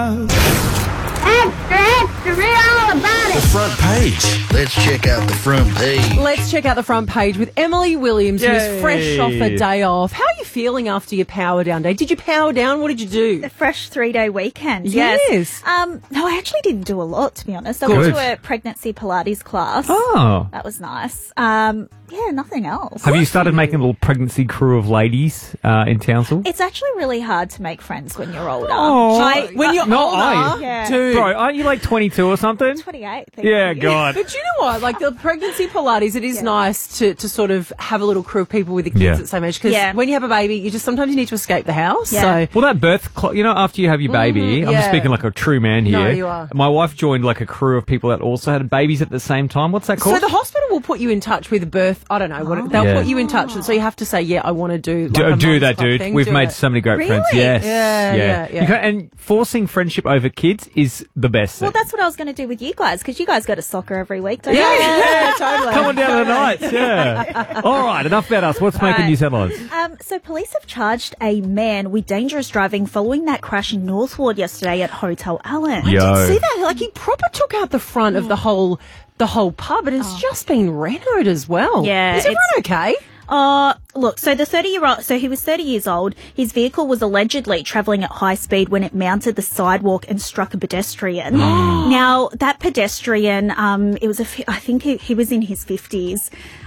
Read all about it. The front page. Let's check out the front page. Let's check out the front page with Emily Williams, who's fresh off a day off. How are you feeling after your power down day? Did you power down? What did you do? A fresh 3-day weekend. Yes. No, I actually didn't do a lot, to be honest. I Good. went to a pregnancy Pilates class. Oh. That was nice. Yeah, nothing else. Have you started making a little pregnancy crew of ladies in Townsville? It's actually really hard to make friends when you're older. When you're No, older, Yeah. dude. Bro, aren't you like 22 or something? 28. Yeah, God. But you know what? Like the pregnancy Pilates, it is nice to sort of have a little crew of people with the kids Yeah. at the same age. Because when you have a baby, you just sometimes you need to escape the house. Yeah. So Well, that birth, after you have your baby, I'm just yeah. speaking like a true man here. No, you are. My wife joined like a crew of people that also had babies at the same time. What's that called? So the hospital will put you in touch with a birth. I don't know. They'll Yeah. put you in touch, and so you have to say, "Yeah, I want to do." Like a do mum's that, club dude. thing. We've Do made it. so many great friends. Really? Yes. Yeah. You can, and forcing friendship over kids is the best thing. Well, that's what I was going to do with you guys, because you guys go to soccer every week, don't you? Yeah, totally. Come on down to the nights, yeah. All right, enough about us. What's making news headlines? So police have charged a man with dangerous driving following that crash in Northwood yesterday at Hotel Allen. Yo. See that? Like he proper took out the front of the whole pub, and it's just been renoed as well. Yeah, is everyone okay? Look, so the 30-year-old, so he was 30 years old. His vehicle was allegedly travelling at high speed when it mounted the sidewalk and struck a pedestrian. Now, that pedestrian, I think he was in his 50s.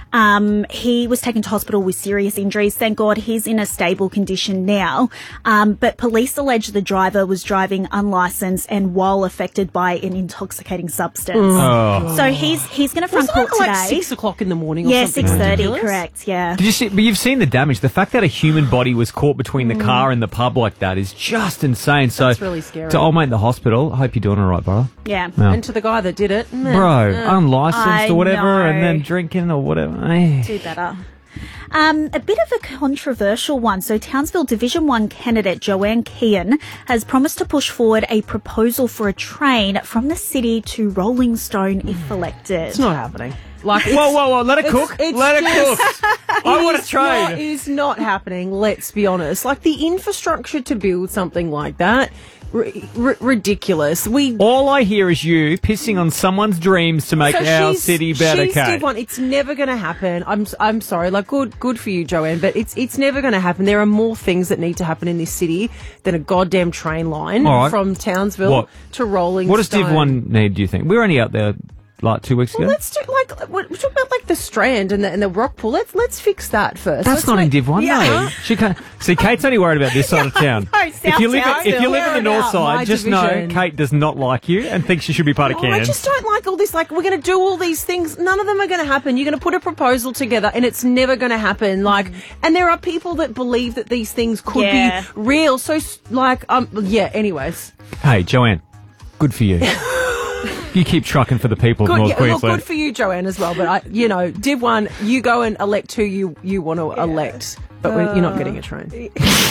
He was taken to hospital with serious injuries. Thank God he's in a stable condition now. But police allege the driver was driving unlicensed and while affected by an intoxicating substance. So he's going to front court today. Like 6 o'clock in the morning. Or Yeah, something 6:30, ridiculous? correct. Yeah. Did you see? But you've seen the damage. The fact that a human body was caught between the car and the pub like that is just insane. So, That's really scary. To old mate in the hospital, I hope you're doing all right, brother. Yeah. No. And to the guy that did it, Bro, unlicensed I or whatever, know. and then drinking or whatever. Eh. Do better. A bit of a controversial one. So Townsville Division 1 candidate Joanne Kean has promised to push forward a proposal for a train from the city to Rolling Stone if elected. it's not happening. Like, Whoa, let it cook. it's Let it just- cook. I want a It train. is not happening, let's be honest. Like, the infrastructure to build something like that, ridiculous. All I hear is you pissing on someone's dreams to make our city better, she's Kate. Div 1. It's never going to happen. I'm sorry. Like, good for you, Joanne, but it's never going to happen. There are more things that need to happen in this city than a goddamn train line All right. from Townsville to Rolling What does Stone. Div 1 need, do you think? We were only out there like 2 weeks ago. Let's do we're talking about like the Strand and the rock pool. Let's fix that first. That's Let's not in make- Div 1, Yeah. no. She can't. See, Kate's only worried about this side of town. If you live in the north My side, just division. know Kate does not like you and thinks you should be part of I Cairns. just don't like all this. Like, we're going to do all these things. None of them are going to happen. You're going to put a proposal together, and it's never going to happen. Like, and there are people that believe that these things could be real. So, Anyways, Hey, Joanne, good for you. You keep trucking for the people of good. North Look, Queensland. good for you, Joanne, as well. But Div 1, you go and elect who you want to elect, but you're not getting a train.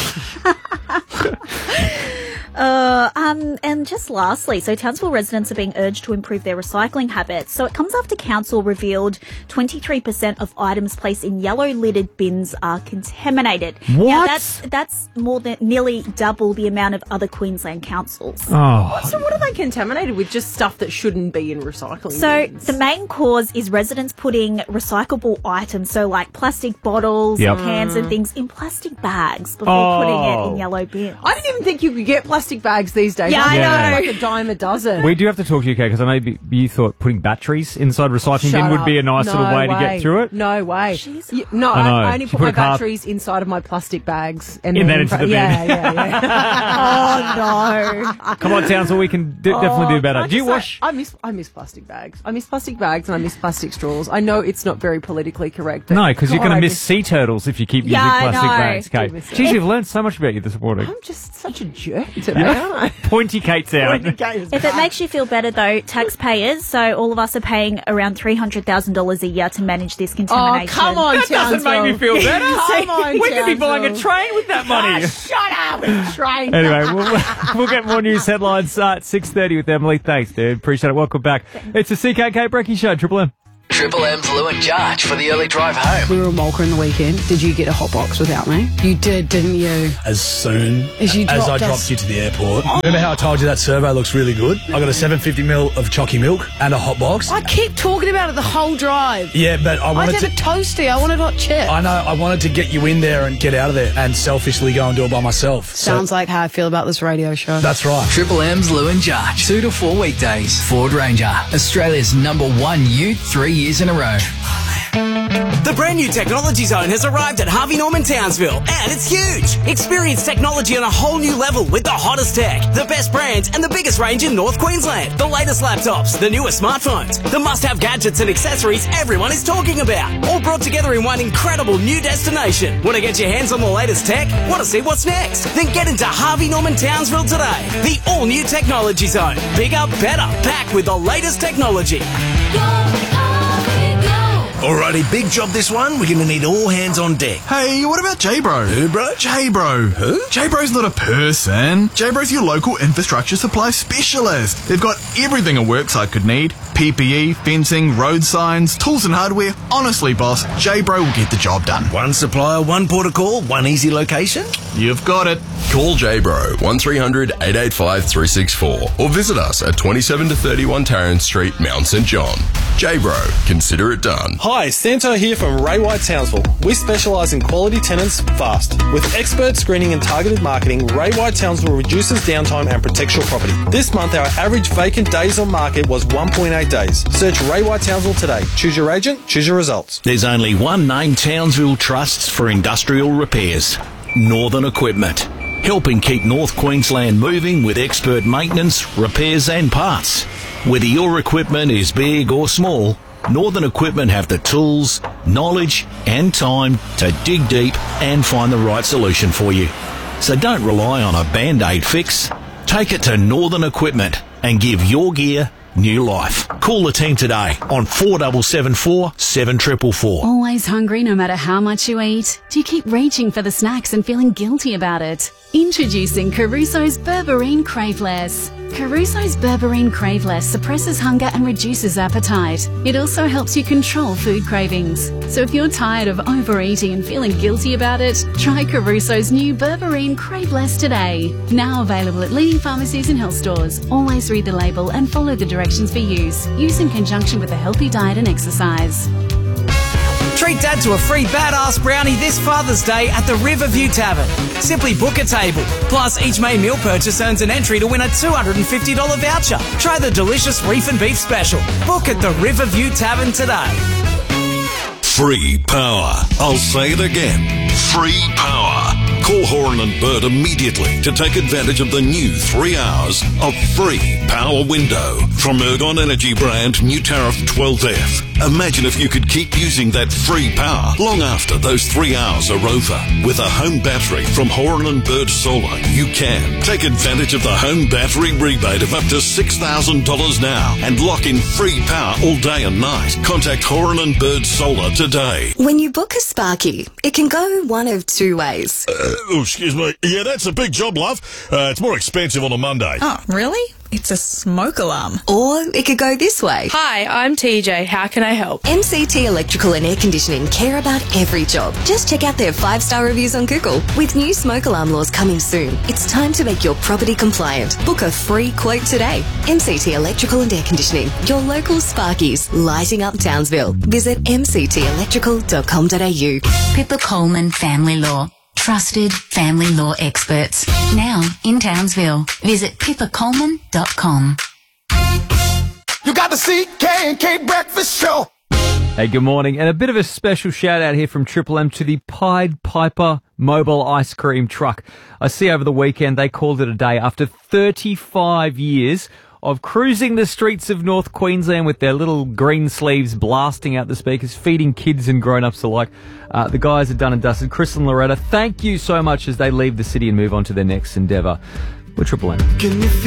And just lastly, so Townsville residents are being urged to improve their recycling habits. So it comes after council revealed 23% of items placed in yellow lidded bins are contaminated. What? Now that's more than nearly double the amount of other Queensland councils. Oh, So what are they contaminated with? Just stuff that shouldn't be in recycling So bins? the main cause is residents putting recyclable items, so like plastic bottles, Yep. cans and things, in plastic bags before putting it in yellow bins. I didn't even think you could get plastic bags these days. Yeah, I know. Like a dime a dozen. we do have to talk to you, Kate, because I know you thought putting batteries inside recycling bin would be a nice little way to get through it. No way. No, I know. I only You put put my a car- batteries inside of my plastic bags and then then into the bin. Yeah. Oh no. Come on, Townsville, we can definitely do better. Can I Do you just wash? say, I miss plastic bags. I miss plastic bags and I miss plastic straws. I know it's not very politically correct. But No, because you're God, going I to miss sea turtles if you keep using I plastic know. bags, Do Kate. miss it. Jeez, we've learned so much about you this morning. I'm just such a jerk today, aren't I? Pointy Kate's out. If it makes you feel better, though, taxpayers, so all of us are paying around $300,000 a year to manage this Oh, contamination. come on, That doesn't make me feel better. Come on, We could be buying a Townsville. train with that money. Shut up, train. Anyway, we'll get more news headlines at 6:30 with Emily. Thanks, dude. Appreciate it. Welcome back. It's the CKK Brekkie Show, Triple M. Triple M's Lou and Jarch for the early drive home. We were in Walker in the weekend. Did you get a hot box without me? You did, didn't you? As soon as I dropped you to the airport. Remember how I told you that servo looks really good? I got a 750ml of chalky milk and a hot box. I kept talking about it the whole drive. Yeah, but I wanted I'd have a toasty. I wanted hot chip. I know. I wanted to get you in there and get out of there and selfishly go and do it by myself. Sounds like how I feel about this radio show. That's right. Triple M's Lou and Jarch. 2 to 4 weekdays. Ford Ranger. Australia's #1 ute 3 years in a row. The brand new Technology Zone has arrived at Harvey Norman Townsville, and it's huge! Experience technology on a whole new level with the hottest tech, the best brands, and the biggest range in North Queensland. The latest laptops, the newest smartphones, the must-have gadgets and accessories everyone is talking about, all brought together in one incredible new destination. Want to get your hands on the latest tech? Want to see what's next? Then get into Harvey Norman Townsville today. The all-new Technology Zone. Bigger, better, packed with the latest technology. Alrighty, big job this one. We're going to need all hands on deck. Hey, what about J-Bro? Who, bro? J-Bro. Who? J-Bro's not a person. J-Bro's your local infrastructure supply specialist. They've got everything a worksite could need. PPE, fencing, road signs, tools and hardware. Honestly, boss, J-Bro will get the job done. One supplier, one port of call, one easy location. You've got it. Call J-Bro 1300 885 364 or visit us at 27 to 31 Tarrant Street, Mount St John. J-Bro, consider it done. Hi, Santo here from Ray White Townsville. We specialise in quality tenants fast. With expert screening and targeted marketing, Ray White Townsville reduces downtime and protects your property. This month, our average vacant days on market was 1.8 days. Search Ray White Townsville today. Choose your agent, choose your results. There's only one name Townsville trusts for industrial repairs: Northern Equipment. Helping keep North Queensland moving with expert maintenance, repairs and parts. Whether your equipment is big or small, Northern Equipment have the tools, knowledge and time to dig deep and find the right solution for you. So don't rely on a Band-Aid fix. Take it to Northern Equipment and give your gear new life. Call the team today on 4774 7444. Always hungry no matter how much you eat? Do you keep reaching for the snacks and feeling guilty about it? Introducing Caruso's Berberine Craveless. Caruso's Berberine Craveless suppresses hunger and reduces appetite. It also helps you control food cravings. So if you're tired of overeating and feeling guilty about it, try Caruso's new Berberine Craveless today. Now available at leading pharmacies and health stores. Always read the label and follow the directions for use. Use in conjunction with a healthy diet and exercise. Treat Dad to a free badass brownie this Father's Day at the Riverview Tavern. Simply book a table. Plus, each main meal purchase earns an entry to win a $250 voucher. Try the delicious Reef and Beef Special. Book at the Riverview Tavern today. Free power. I'll say it again. Free power. Call Horan and Bird immediately to take advantage of the new 3 hours of free power window from Ergon Energy brand new tariff 12F. Imagine if you could keep using that free power long after those 3 hours are over. With a home battery from Horan and Bird Solar, you can take advantage of the home battery rebate of up to $6,000 now and lock in free power all day and night. Contact Horan and Bird Solar today. When you book a Sparky, it can go one of two ways. Excuse me. Yeah, that's a big job, love. It's more expensive on a Monday. Oh, really? It's a smoke alarm. Or it could go this way. Hi, I'm TJ. How can I help? MCT Electrical and Air Conditioning care about every job. Just check out their 5-star reviews on Google. With new smoke alarm laws coming soon, it's time to make your property compliant. Book a free quote today. MCT Electrical and Air Conditioning, your local Sparkies, lighting up Townsville. Visit mctelectrical.com.au. Pippa Coleman Family Law. Trusted family law experts. Now in Townsville. Visit pippacoleman.com. You got the CK&K Breakfast Show. Hey, good morning. And a bit of a special shout out here from Triple M to the Pied Piper mobile ice cream truck. I see over the weekend they called it a day after 35 years of cruising the streets of North Queensland with their little green sleeves blasting out the speakers, feeding kids and grown-ups alike. The guys are done and dusted. Chris and Loretta, thank you so much as they leave the city and move on to their next endeavour. We're Triple M.